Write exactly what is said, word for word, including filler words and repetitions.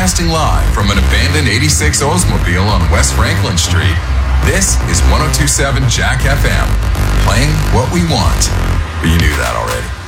Broadcasting live from an abandoned eighty-six Oldsmobile on West Franklin Street, this is one oh two point seven Jack F M, playing what we want. But you knew that already.